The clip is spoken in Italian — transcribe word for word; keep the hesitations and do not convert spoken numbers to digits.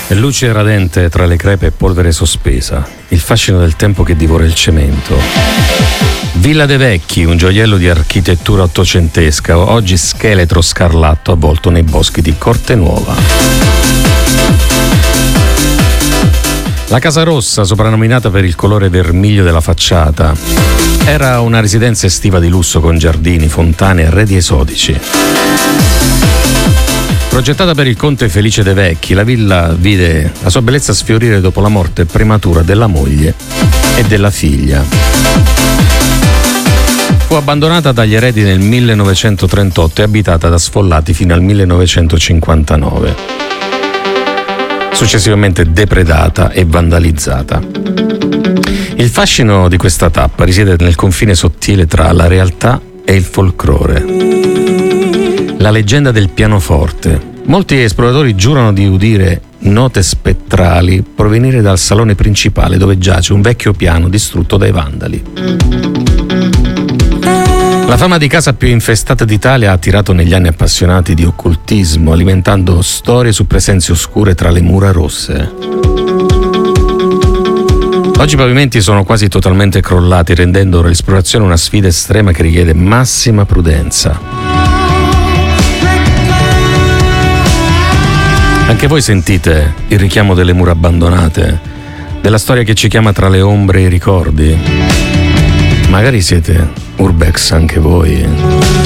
Luce radente tra le crepe e polvere sospesa, il fascino del tempo che divora il cemento. Villa de' Vecchi, un gioiello di architettura ottocentesca, oggi scheletro scarlatto avvolto nei boschi di Cortenuova. La Casa Rossa, soprannominata per il colore vermiglio della facciata, era una residenza estiva di lusso con giardini, fontane e arredi esotici. Progettata per il conte Felice de' Vecchi, la villa vide la sua bellezza sfiorire dopo la morte prematura della moglie e della figlia. Fu abbandonata dagli eredi nel millenovecentotrentotto e abitata da sfollati fino al millenovecentocinquantanove. Successivamente depredata e vandalizzata. Il fascino di questa tappa risiede nel confine sottile tra la realtà e il folklore. La leggenda del pianoforte. Molti esploratori giurano di udire note spettrali provenire dal salone principale dove giace un vecchio piano distrutto dai vandali. La fama di casa più infestata d'Italia ha attirato negli anni appassionati di occultismo, alimentando storie su presenze oscure tra le mura rosse. Oggi i pavimenti sono quasi totalmente crollati, rendendo l'esplorazione una sfida estrema che richiede massima prudenza. Anche voi sentite il richiamo delle mura abbandonate, della storia che ci chiama tra le ombre e i ricordi? Magari siete urbex anche voi.